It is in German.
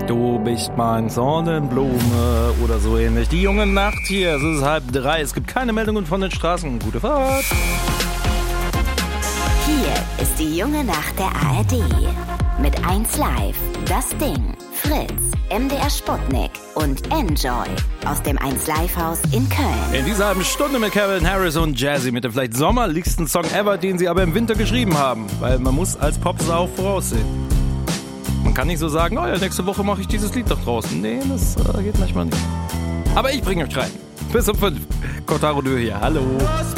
Du bist mein Sonnenblume oder so ähnlich. Die junge Nacht hier, es ist 2:30. Es gibt keine Meldungen von den Straßen. Gute Fahrt. Hier ist die junge Nacht der ARD. Mit 1Live, Das Ding, Fritz, MDR Sputnik und Enjoy aus dem 1Live-Haus in Köln. In dieser halben Stunde mit Calvin Harris und Jazzy mit dem vielleicht sommerlichsten Song ever, den sie aber im Winter geschrieben haben. Weil man muss als Popsau voraussehen. Man kann nicht so sagen, oh ja, nächste Woche mache ich dieses Lied doch draußen. Nee, das geht manchmal nicht. Aber ich bringe euch rein. Bis um 5. Kotaro Dö hier, hallo.